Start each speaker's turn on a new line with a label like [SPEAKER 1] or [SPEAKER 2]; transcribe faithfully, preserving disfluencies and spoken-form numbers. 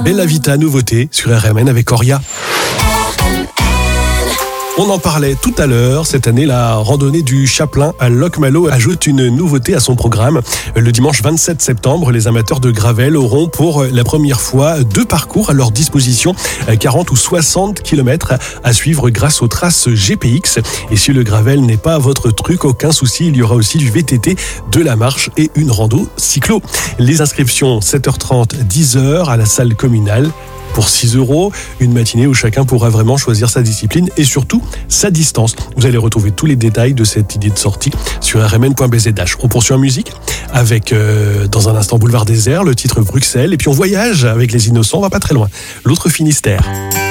[SPEAKER 1] Bella Vita, nouveauté sur R M N avec Coria. On en parlait tout à l'heure. Cette année, la randonnée du Chaplin à Locmalo ajoute une nouveauté à son programme. Le dimanche vingt-sept septembre, les amateurs de gravel auront pour la première fois deux parcours à leur disposition, quarante ou soixante kilomètres à suivre grâce aux traces G P X. Et si le gravel n'est pas votre truc, aucun souci, il y aura aussi du V T T, de la marche et une rando cyclo. Les inscriptions sept heures trente, dix heures à la salle communale. Pour six euros, une matinée où chacun pourra vraiment choisir sa discipline et surtout sa distance. Vous allez retrouver tous les détails de cette idée de sortie sur r m n point b z h. On poursuit en musique avec, euh, dans un instant, Boulevard Désert, le titre Bruxelles. Et puis on voyage avec les Innocents, on va pas très loin. L'autre Finistère.